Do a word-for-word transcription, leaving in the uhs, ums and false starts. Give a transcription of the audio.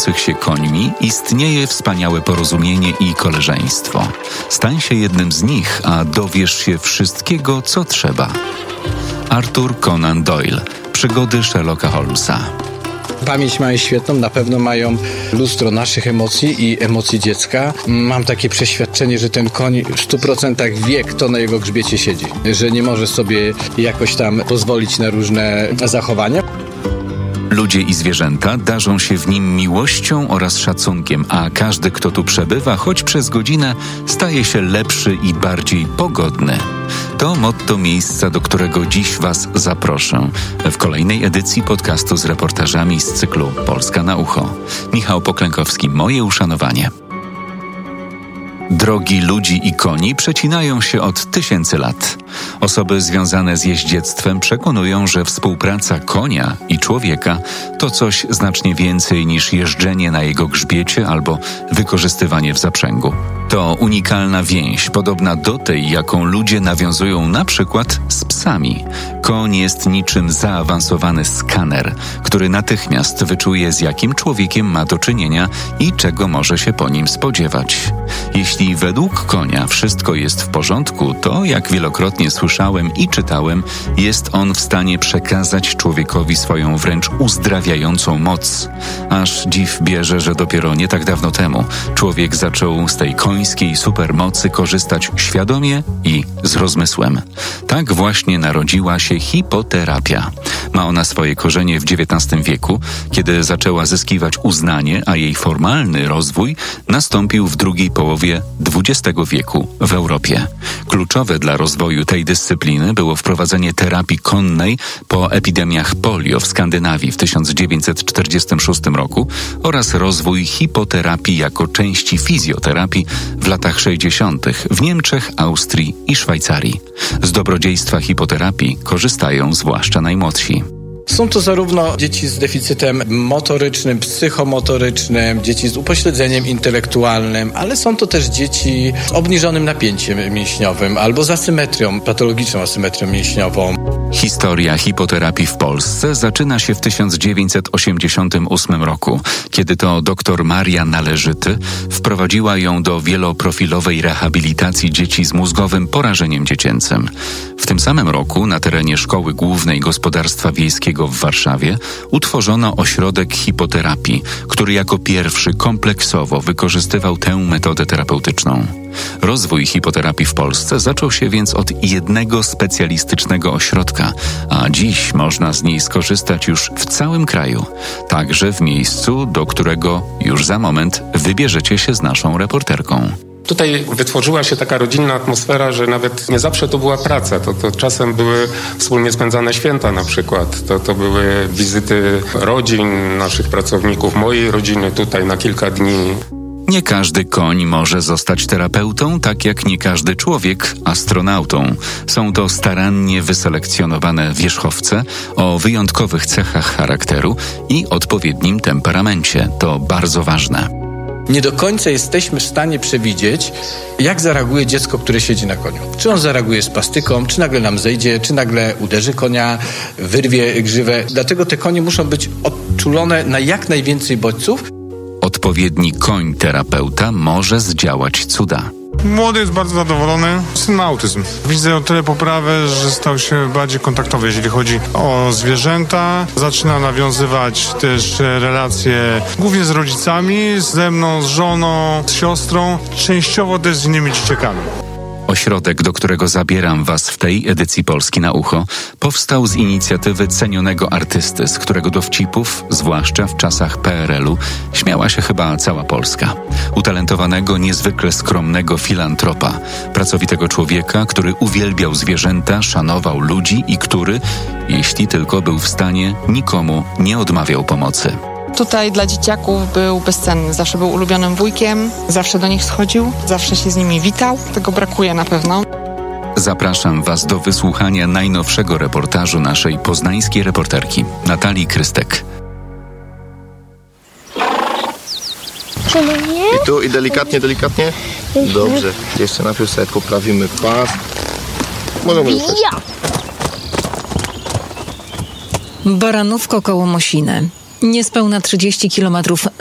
opiekujących się końmi istnieje wspaniałe porozumienie i koleżeństwo. Stań się jednym z nich, a dowiesz się wszystkiego, co trzeba. Arthur Conan Doyle. Przygody Sherlocka Holmesa. Pamięć mają świetną, na pewno mają lustro naszych emocji i emocji dziecka. Mam takie przeświadczenie, że ten koń w stu procentach wie, kto na jego grzbiecie siedzi. Że nie może sobie jakoś tam pozwolić na różne zachowania. Ludzie i zwierzęta darzą się w nim miłością oraz szacunkiem, a każdy, kto tu przebywa, choć przez godzinę, staje się lepszy i bardziej pogodny. To motto miejsca, do którego dziś Was zaproszę w kolejnej edycji podcastu z reportażami z cyklu Polska na ucho. Michał Poklękowski, moje uszanowanie. Drogi ludzi i koni przecinają się od tysięcy lat. Osoby związane z jeździectwem przekonują, że współpraca konia i człowieka to coś znacznie więcej niż jeżdżenie na jego grzbiecie albo wykorzystywanie w zaprzęgu. To unikalna więź, podobna do tej, jaką ludzie nawiązują na przykład z psami. Koń jest niczym zaawansowany skaner, który natychmiast wyczuje, z jakim człowiekiem ma do czynienia i czego może się po nim spodziewać. Jeśli według konia wszystko jest w porządku, to, jak wielokrotnie słyszałem i czytałem, jest on w stanie przekazać człowiekowi swoją wręcz uzdrawiającą moc. Aż dziw bierze, że dopiero nie tak dawno temu człowiek zaczął z tej końskiej supermocy korzystać świadomie i z rozmysłem. Tak właśnie narodziła się hipoterapia. Ma ona swoje korzenie w dziewiętnastym wieku, kiedy zaczęła zyskiwać uznanie, a jej formalny rozwój nastąpił w drugiej połowie dwudziestego wieku w Europie. Kluczowe dla rozwoju tej dyscypliny było wprowadzenie terapii konnej po epidemiach polio w Skandynawii w tysiąc dziewięćset czterdziestym szóstym roku oraz rozwój hipoterapii jako części fizjoterapii w latach sześćdziesiątych w Niemczech, Austrii i Szwajcarii. Z dobrodziejstwa hipoterapii korzystają zwłaszcza najmłodsi. Są to zarówno dzieci z deficytem motorycznym, psychomotorycznym, dzieci z upośledzeniem intelektualnym, ale są to też dzieci z obniżonym napięciem mięśniowym albo z asymetrią, patologiczną asymetrią mięśniową. Historia hipoterapii w Polsce zaczyna się w tysiąc dziewięćset osiemdziesiątym ósmym roku, kiedy to dr Maria Należyty wprowadziła ją do wieloprofilowej rehabilitacji dzieci z mózgowym porażeniem dziecięcym. W tym samym roku na terenie Szkoły Głównej Gospodarstwa Wiejskiego w Warszawie utworzono ośrodek hipoterapii, który jako pierwszy kompleksowo wykorzystywał tę metodę terapeutyczną. Rozwój hipoterapii w Polsce zaczął się więc od jednego specjalistycznego ośrodka, a dziś można z niej skorzystać już w całym kraju, także w miejscu, do którego już za moment wybierzecie się z naszą reporterką. Tutaj wytworzyła się taka rodzinna atmosfera, że nawet nie zawsze to była praca. To, to czasem były wspólnie spędzane święta na przykład. To, to były wizyty rodzin, naszych pracowników, mojej rodziny tutaj na kilka dni. Nie każdy koń może zostać terapeutą, tak jak nie każdy człowiek astronautą. Są to starannie wyselekcjonowane wierzchowce o wyjątkowych cechach charakteru i odpowiednim temperamencie. To bardzo ważne. Nie do końca jesteśmy w stanie przewidzieć, jak zareaguje dziecko, które siedzi na koniu. Czy on zareaguje z pastyką, czy nagle nam zejdzie, czy nagle uderzy konia, wyrwie grzywę. Dlatego te konie muszą być odczulone na jak najwięcej bodźców. Odpowiedni koń terapeuta może zdziałać cuda. Młody jest bardzo zadowolony. Syn ma autyzm. Widzę o tyle poprawę, że stał się bardziej kontaktowy, jeżeli chodzi o zwierzęta. Zaczyna nawiązywać też relacje głównie z rodzicami, ze mną, z żoną, z siostrą, częściowo też z innymi dzieciakami. Ośrodek, do którego zabieram Was w tej edycji Polski na ucho, powstał z inicjatywy cenionego artysty, z którego dowcipów, zwłaszcza w czasach P R L u, śmiała się chyba cała Polska. Utalentowanego, niezwykle skromnego filantropa, pracowitego człowieka, który uwielbiał zwierzęta, szanował ludzi i który, jeśli tylko był w stanie, nikomu nie odmawiał pomocy. Tutaj dla dzieciaków był bezcenny. Zawsze był ulubionym wujkiem, zawsze do nich schodził, zawsze się z nimi witał. Tego brakuje na pewno. Zapraszam Was do wysłuchania najnowszego reportażu naszej poznańskiej reporterki Natalii Krystek. I tu, i delikatnie, delikatnie? Dobrze. Jeszcze najpierw sobie poprawimy pas. Możemy zostać. Baranówko koło Mosiny. Niespełna trzydzieści kilometrów